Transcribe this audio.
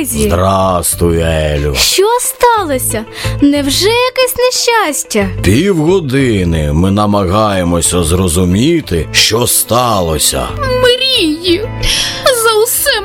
друзі! Здрастуй, Елю. Що сталося? Невже якесь нещастя? Півгодини ми намагаємося зрозуміти, що сталося. Мрії!